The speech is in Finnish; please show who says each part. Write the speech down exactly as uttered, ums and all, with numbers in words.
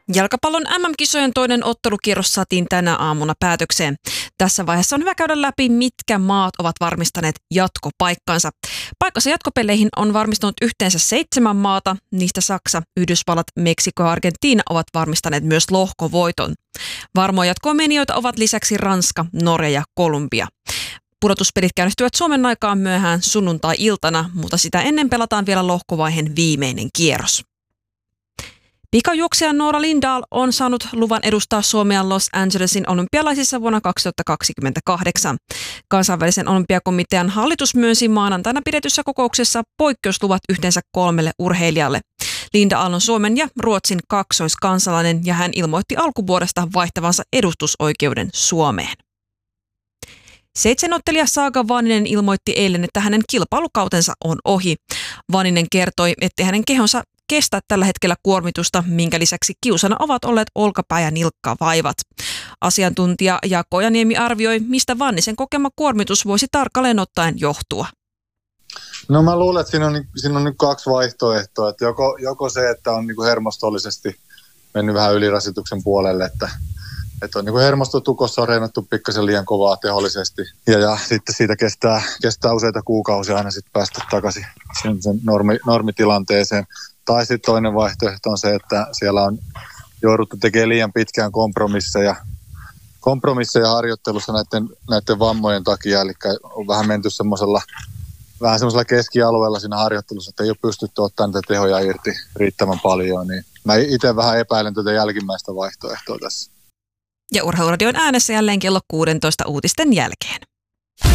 Speaker 1: Jalkapallon M M-kisojen toinen ottelukierros saatiin tänä aamuna päätökseen. Tässä vaiheessa on hyvä käydä läpi, mitkä maat ovat varmistaneet jatkopaikkansa. Paikkansa jatkopeleihin on varmistunut yhteensä seitsemän maata. Niistä Saksa, Yhdysvallat, Meksiko ja Argentiina ovat varmistaneet myös lohkovoiton. Varmoja jatkoon menijöitä ovat lisäksi Ranska, Norja ja Kolumbia. Pudotuspelit käynnistyvät Suomen aikaan myöhään sunnuntai-iltana, mutta sitä ennen pelataan vielä lohkovaiheen viimeinen kierros. Pikajuoksija Noora Lindahl on saanut luvan edustaa Suomea Los Angelesin olympialaisissa vuonna kaksituhattakaksikymmentäkahdeksan. Kansainvälisen olympiakomitean hallitus myönsi maanantaina pidetyssä kokouksessa poikkeusluvat yhteensä kolmelle urheilijalle. Lindahl on Suomen ja Ruotsin kaksoiskansalainen ja hän ilmoitti alkuvuodesta vaihtavansa edustusoikeuden Suomeen. Seitsemänottelija Saga Vaninen ilmoitti eilen, että hänen kilpailukautensa on ohi. Vaninen kertoi, että hänen kehonsa kestää tällä hetkellä kuormitusta, minkä lisäksi kiusana ovat olleet olkapää- ja nilkkavaivat. Asiantuntija Jaakko Ojaniemi arvioi, mistä Vannisen kokema kuormitus voisi tarkalleen ottaen johtua.
Speaker 2: No mä luulen, että siinä on, siinä on nyt kaksi vaihtoehtoa. Että joko, joko se, että on niin kuin hermostollisesti mennyt vähän ylirasituksen puolelle, että, että on niin kuin hermostotukossa on reenattu pikkasen liian kovaa tehollisesti. Ja, ja sitten siitä kestää, kestää useita kuukausia aina sitten päästä takaisin sen, sen normi, normitilanteeseen. Tai sitten toinen vaihtoehto on se, että siellä on jouduttu tekemään liian pitkään kompromisseja, kompromisseja harjoittelussa näiden, näiden vammojen takia. Eli on vähän menty semmoisella, vähän semmoisella keskialueella siinä harjoittelussa, että ei ole pystytty ottamaan niitä tehoja irti riittävän paljon. Niin mä itse vähän epäilen tätä jälkimmäistä vaihtoehtoa tässä.
Speaker 1: Ja Urheiluradion äänessä jälleen kello kuusitoista uutisten jälkeen.